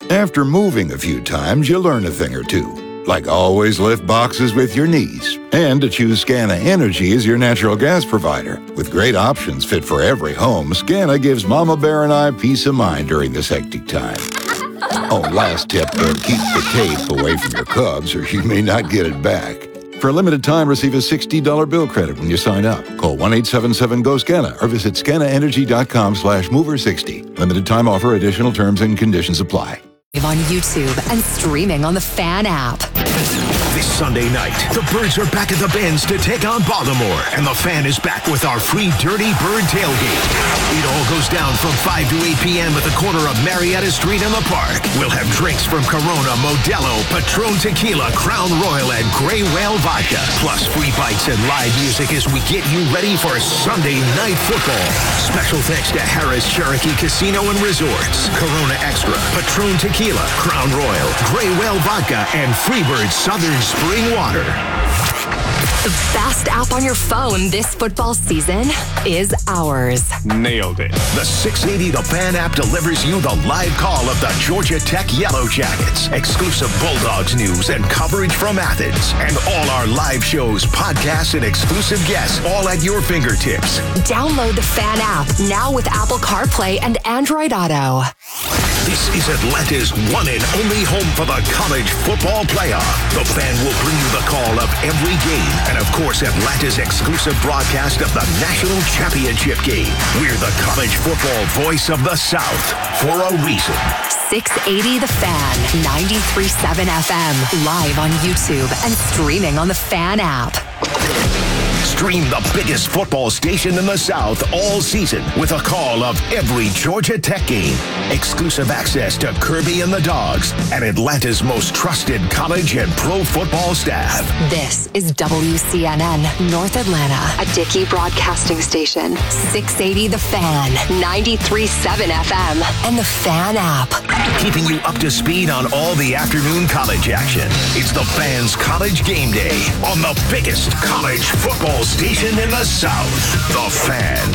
After moving a few times, you'll learn a thing or two, like always lift boxes with your knees, and to choose Scana Energy as your natural gas provider. With great options fit for every home, Scana gives Mama Bear and I peace of mind during this hectic time. Oh, last tip, keep the tape away from your Cubs or you may not get it back. For a limited time, receive a $60 bill credit when you sign up. Call 1-877-GO-SCANA or visit scanaenergy.com/mover60. Limited time offer, additional terms and conditions apply. On YouTube and streaming on the Fan app. This Sunday night, the Birds are back at the Benz to take on Baltimore, and the Fan is back with our free Dirty Bird tailgate. It all goes down from 5 to 8 p.m. at the corner of Marietta Street and the Park. We'll have drinks from Corona, Modelo, Patron Tequila, Crown Royal, and Grey Whale Vodka, plus free bites and live music as we get you ready for Sunday Night Football. Special thanks to Harris Cherokee Casino and Resorts, Corona Extra, Patron Tequila, Crown Royal, Grey Whale Vodka, and Freebird Southern Spring Water. The best app on your phone this football season is ours. Nailed it. The 680 The Fan app delivers you the live call of the Georgia Tech Yellow Jackets, exclusive Bulldogs news and coverage from Athens, and all our live shows, podcasts, and exclusive guests, all at your fingertips. Download the Fan app now with Apple CarPlay and Android Auto. This is Atlanta's one and only home for the college football playoff. The Fan will bring you the call of every game, and of course, Atlanta's exclusive broadcast of the national championship game. We're the college football voice of the South for a reason. 680 The Fan, 93.7 FM, live on YouTube and streaming on the Fan app. Stream the biggest football station in the South all season with a call of every Georgia Tech game. Exclusive access to Kirby and the Dogs and Atlanta's most trusted college and pro football staff. This is WCNN North Atlanta, a Dickey broadcasting station. 680 The Fan, 93.7 FM, and the Fan app. Keeping you up to speed on all the afternoon college action. It's the Fan's College Game Day on the biggest college football station in the South, the Fan.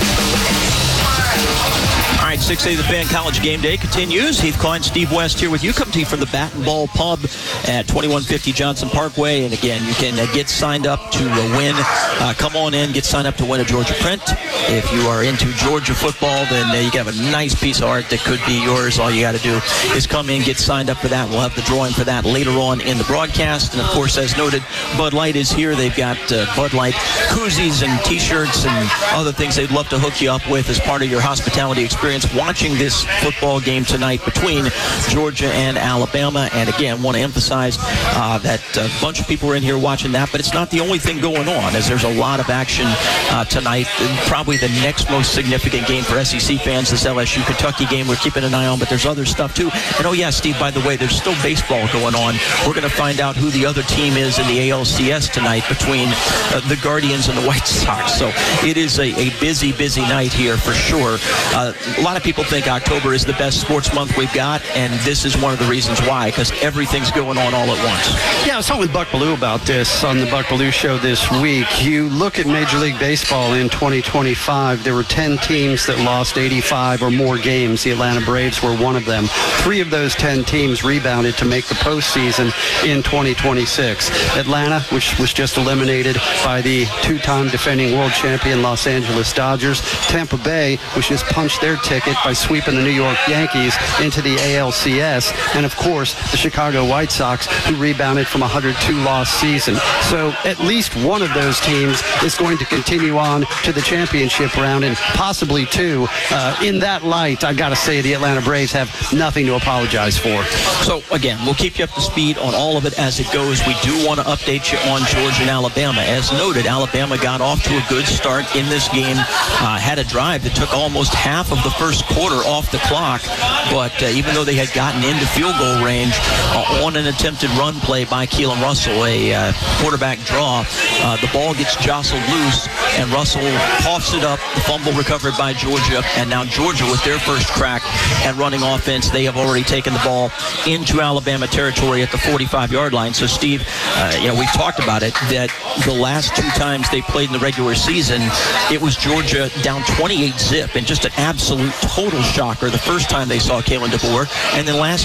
All right, 6A The Fan College Game Day continues. Heath Klein, Steve West here with you. Coming to you from the Bat and Ball Pub at 2150 Johnson Parkway. And again, you can get signed up to win. Come on in, get signed up to win a Georgia print. If you are into Georgia football, then you can have a nice piece of art that could be yours. All you got to do is come in, get signed up for that. We'll have the drawing for that later on in the broadcast. And of course, as noted, Bud Light is here. They've got Bud Light koozies and T-shirts and other things they'd love to hook you up with as part of your hospitality experience watching this football game tonight between Georgia and Alabama. And again, want to emphasize that a bunch of people are in here watching that, but it's not the only thing going on, as there's a lot of action tonight. Probably the next most significant game for SEC fans, this LSU-Kentucky game we're keeping an eye on, but there's other stuff too. And oh yeah, Steve, by the way, there's still baseball going on. We're going to find out who the other team is in the ALCS tonight between the Guardians and the White Sox. So it is a busy, busy night here for sure. A lot of people think October is the best sports month we've got, and this is one of the reasons why, because everything's going on all at once. Yeah, I was talking with Buck Bellew about this on the Buck Bellew Show this week. You look at Major League Baseball in 2025, there were 10 teams that lost 85 or more games. The Atlanta Braves were one of them. 3 of those 10 teams rebounded to make the postseason in 2026. Atlanta, which was just eliminated by the 2-time defending world champion Los Angeles Dodgers. Tampa Bay, which just punched their ticket by sweeping the New York Yankees into the ALCS. And of course, the Chicago White Sox, who rebounded from a 102-loss season. So at least one of those teams is going to continue on to the championship round, and possibly 2. In that light, I got to say the Atlanta Braves have nothing to apologize for. So again, we'll keep you up to speed on all of it as it goes. We do want to update you on Georgia and Alabama. As noted, Alabama got off to a good start in this game, had a drive that took almost half of the first quarter off the clock, but even though they had gotten into field goal range on an attempted run play by Keelan Russell, a quarterback draw, the ball gets jostled loose, and Russell coughs it up, the fumble recovered by Georgia, and now Georgia with their first crack at running offense. They have already taken the ball into Alabama territory at the 45-yard line. So, Steve, we've talked about it, that the last 2 times they played in the regular season, it was Georgia down 28-zip, and just an absolute total shocker the first time they saw Kalen DeBoer, and then last